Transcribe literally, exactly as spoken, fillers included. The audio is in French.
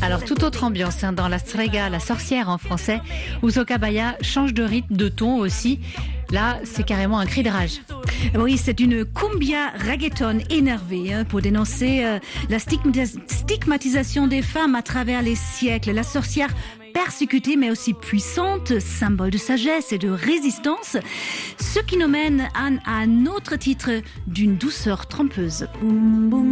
Alors, toute autre ambiance hein, dans la strega, la sorcière en français, où Sokabaya change de rythme, de ton aussi. Là, c'est carrément un cri de rage. Oui, c'est une cumbia reggaeton énervée hein, pour dénoncer euh, la stigmatis- stigmatisation des femmes à travers les siècles. La sorcière persécutée mais aussi puissante, symbole de sagesse et de résistance, ce qui nous mène à, à un autre titre d'une douceur trompeuse.